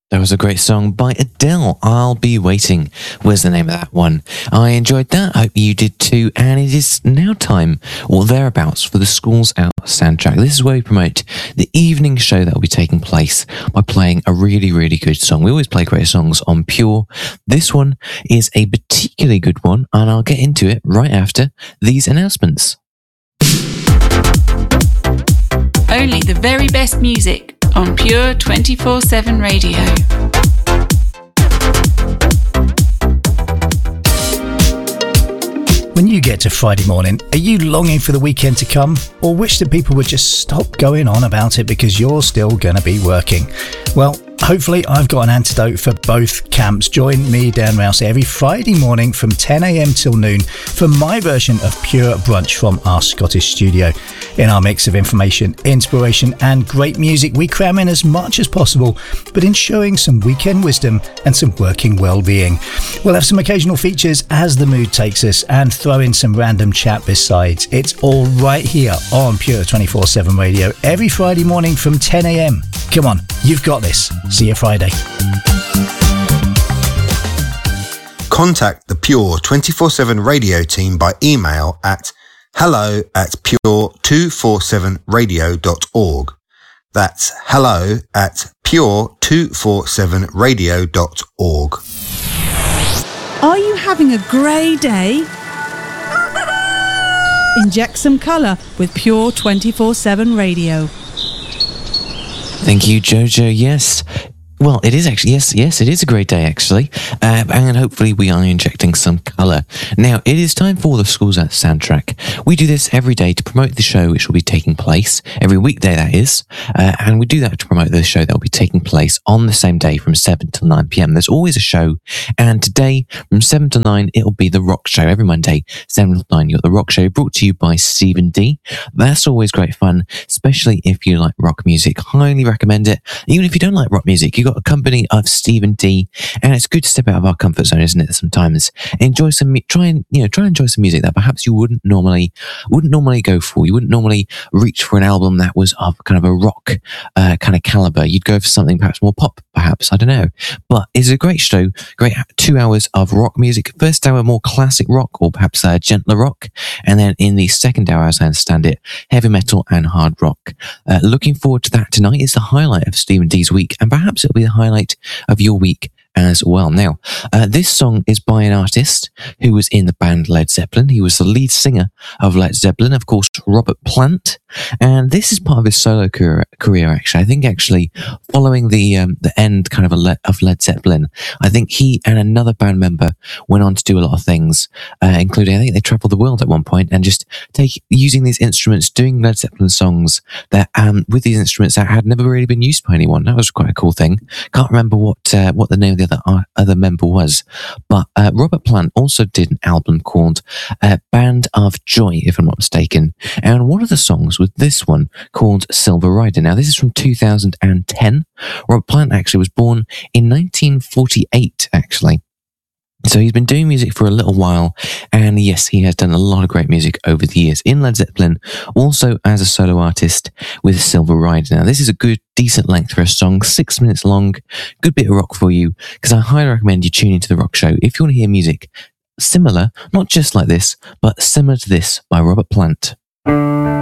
That was a great song by Adele. I'll Be Waiting was the name of that one. I enjoyed that. Hope you did too. And it is now time, or thereabouts, for the Schools Out soundtrack. This is where we promote the evening show that will be taking place by playing a really, really good song. We always play great songs on Pure. This one is a particularly good one, and I'll get into it right after these announcements. Only the very best music on Pure 24/7 Radio. When you get to Friday morning, are you longing for the weekend to come, or wish that people would just stop going on about it because you're still going to be working? Well, hopefully I've got an antidote for both camps. Join me, Dan Rouse, every Friday morning from 10 a.m. till noon for my version of Pure Brunch from our Scottish studio. In our mix of information, inspiration and great music, we cram in as much as possible, but ensuring some weekend wisdom and some working well-being. We'll have some occasional features as the mood takes us and throw in some random chat besides. It's all right here on Pure 24/7 Radio every Friday morning from 10 a.m. Come on, you've got this. See you Friday. Contact the Pure 24/7 Radio team by email at hello@pure247radio.org. That's hello@pure247radio.org. Are you having a grey day? Inject some colour with Pure 24/7 Radio. Thank you, Jojo. Yes. Well, it is actually, yes, it is a great day, actually. And hopefully we are injecting some colour. Now, it is time for the Schools Out soundtrack. We do this every day to promote the show which will be taking place, every weekday that is. And we do that to promote the show that will be taking place on the same day from 7 till 9 p.m. There's always a show. And today, from 7 to 9, it'll be The Rock Show. Every Monday, 7 till 9, you've got The Rock Show, brought to you by Stephen D. That's always great fun, especially if you like rock music. Highly recommend it. Even if you don't like rock music, you've got a company of Stephen D, and it's good to step out of our comfort zone, isn't it? Sometimes enjoy some, try and enjoy some music that perhaps you wouldn't normally go for. You wouldn't normally reach for an album that was of kind of a rock kind of caliber. You'd go for something perhaps more pop, perhaps, I don't know. But it's a great show, great 2 hours of rock music. First hour more classic rock, or perhaps gentler rock, and then in the second hour, as I understand it, heavy metal and hard rock. Looking forward to that tonight. It's the highlight of Stephen D's week, and perhaps it'll be the highlight of your week as well. Now, this song is by an artist who was in the band Led Zeppelin. He was the lead singer of Led Zeppelin, of course, Robert Plant. And this is part of his solo career, actually. I think, actually, following the end kind of of Led Zeppelin, I think he and another band member went on to do a lot of things, including, I think they traveled the world at one point and just using these instruments, doing Led Zeppelin songs that with these instruments that had never really been used by anyone. That was quite a cool thing. Can't remember what the name of the other member was, but Robert Plant also did an album called Band of Joy, if I'm not mistaken, and one of the songs was this one called Silver Rider. Now, this is from 2010. Robert Plant actually was born in 1948, actually. So he's been doing music for a little while, and yes, he has done a lot of great music over the years in Led Zeppelin, also as a solo artist with Silver Rider. Now, this is a good, decent length for a song, 6 minutes long, good bit of rock for you, because I highly recommend you tune into The Rock Show if you want to hear music similar, not just like this, but similar to this by Robert Plant.